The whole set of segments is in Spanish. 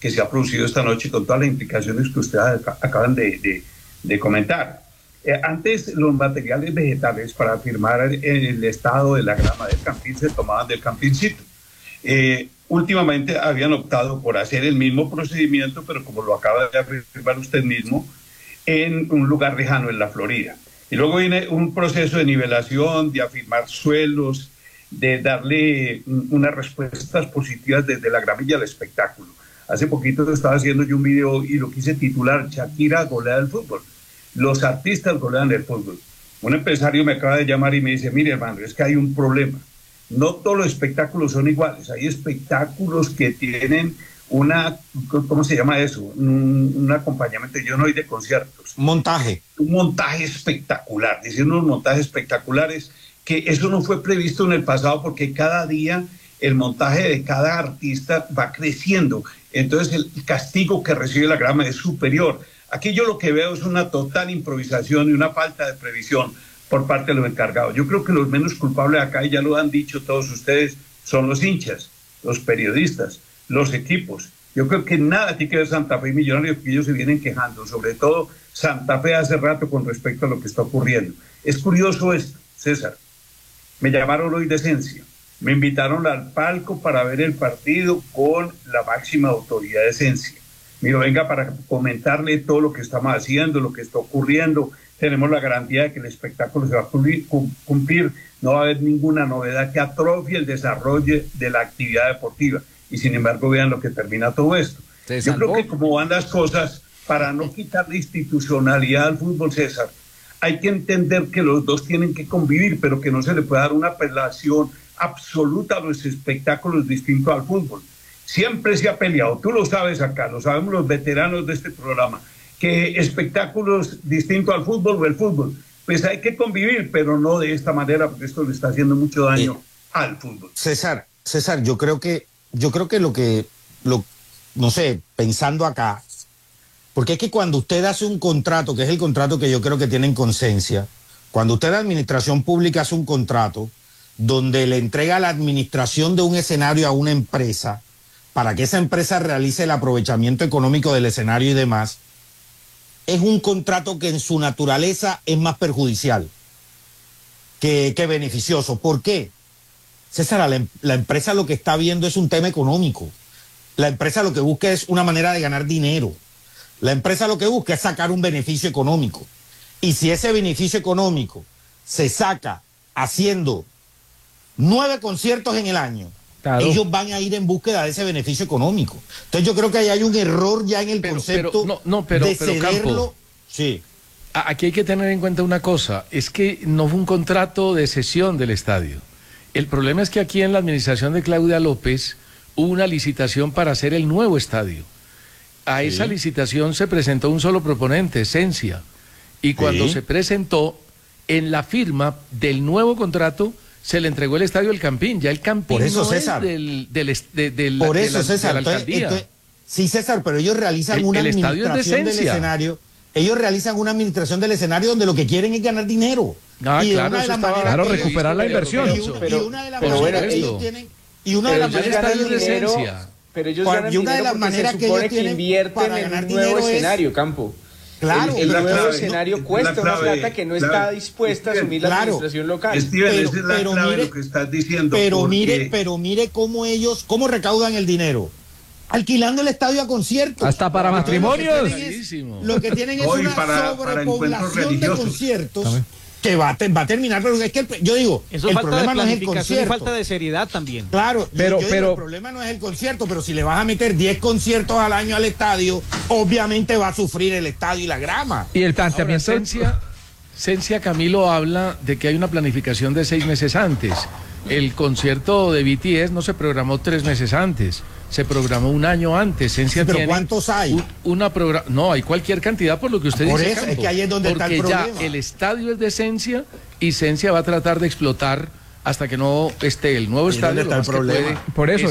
que se ha producido esta noche con todas las implicaciones que ustedes acaban de comentar. Antes los materiales vegetales para firmar el estado de la grama del Campín se tomaban del Campincito. Últimamente habían optado por hacer el mismo procedimiento, pero como lo acaba de afirmar usted mismo, en un lugar lejano en la Florida. Y luego viene un proceso de nivelación, de afirmar suelos, de darle unas respuestas positivas desde la gramilla al espectáculo. Hace poquito estaba haciendo yo un video y lo quise titular Shakira golea el fútbol. Los artistas golean el fútbol. Un empresario me acaba de llamar y me dice, mire hermano, es que hay un problema. No todos los espectáculos son iguales. Hay espectáculos que tienen una, ¿cómo se llama eso? Un acompañamiento. Yo no soy de conciertos. Montaje. Un montaje espectacular. Dicen unos montajes espectaculares que eso no fue previsto en el pasado porque cada día el montaje de cada artista va creciendo. Entonces el castigo que recibe la grama es superior. Aquí yo lo que veo es una total improvisación y una falta de previsión por parte de los encargados. Yo creo que los menos culpables acá, y ya lo han dicho todos ustedes, son los hinchas, los periodistas, los equipos. Yo creo que nada tiene que ver Santa Fe y Millonarios, porque ellos se vienen quejando, sobre todo Santa Fe hace rato con respecto a lo que está ocurriendo. Es curioso esto, César. Me llamaron hoy de Esencia, me invitaron al palco para ver el partido con la máxima autoridad de Esencia. Me dijo, venga para comentarle todo lo que estamos haciendo, lo que está ocurriendo. Tenemos la garantía de que el espectáculo se va a cumplir. No va a haber ninguna novedad que atrofie el desarrollo de la actividad deportiva. Y sin embargo, vean lo que termina todo esto. Yo creo que como van las cosas, para no quitar la institucionalidad al fútbol, César, hay que entender que los dos tienen que convivir, pero que no se le puede dar una apelación absoluta a los espectáculos distintos al fútbol. Siempre se ha peleado, tú lo sabes acá, lo sabemos los veteranos de este programa, que espectáculos distintos al fútbol o el fútbol, pues hay que convivir, pero no de esta manera, porque esto le está haciendo mucho daño al fútbol. César, yo creo que no sé, pensando acá, porque es que cuando usted hace un contrato, que es el contrato que yo creo que tienen con Sensia, cuando usted la administración pública hace un contrato donde le entrega la administración de un escenario a una empresa, para que esa empresa realice el aprovechamiento económico del escenario y demás, es un contrato que en su naturaleza es más perjudicial que beneficioso. ¿Por qué? César, la empresa lo que está viendo es un tema económico. La empresa lo que busca es una manera de ganar dinero. La empresa lo que busca es sacar un beneficio económico. Y si ese beneficio económico se saca haciendo 9 conciertos en el año, claro, ellos van a ir en búsqueda de ese beneficio económico. Entonces yo creo que ahí hay un error ya en el concepto de cederlo. Campo, sí. Aquí hay que tener en cuenta una cosa, es que no fue un contrato de cesión del estadio. El problema es que aquí en la administración de Claudia López hubo una licitación para hacer el nuevo estadio. A esa licitación se presentó un solo proponente, Sensia, y cuando se presentó, en la firma del nuevo contrato, se le entregó el estadio del Campín. Ya el Campín por eso, no César, es por eso, César, de la alcaldía. Sí, César, pero ellos realizan una administración del escenario. Ellos realizan una administración del escenario donde lo que quieren es ganar dinero. Y claro, claro, recuperar la inversión. Pero una de las maneras que ellos tienen, y una de las maneras que ellos tienen, pero ellos ganan dinero porque se supone que invierten en un nuevo escenario, Campo. Claro, el nuevo escenario cuesta una plata que no está dispuesta a asumir la administración local. Steven, esa es la clave de lo que estás diciendo. Pero mire cómo recaudan el dinero. Alquilando el estadio a conciertos. Hasta para matrimonios. Lo que tienen es una sobrepoblación de conciertos que va a terminar, pero es que yo digo, eso el problema no es el concierto. Y falta de seriedad también. Claro, pero el problema no es el concierto, pero si le vas a meter 10 conciertos al año al estadio, obviamente va a sufrir el estadio y la grama. Y el planteamiento... Sensia Camilo habla de que hay una planificación de 6 meses antes. El concierto de BTS no se programó 3 meses antes, se programó un año antes. Sensia pero tiene ¿cuántos hay? No, hay cualquier cantidad por lo que usted dice. Por eso, Campo, es que ahí es donde está el problema. Porque ya el estadio es de Sensia y Sensia va a tratar de explotar hasta que no esté el nuevo estadio. Está el problema. Por eso,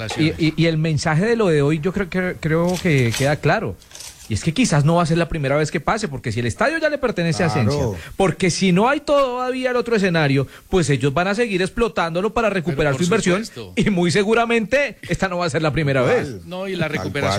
y el mensaje de lo de hoy yo creo que queda claro. Y es que quizás no va a ser la primera vez que pase, porque si el estadio ya le pertenece a Sensia, porque si no hay todavía el otro escenario, pues ellos van a seguir explotándolo para recuperar su inversión, y muy seguramente esta no va a ser la primera vez. No, y la recuperación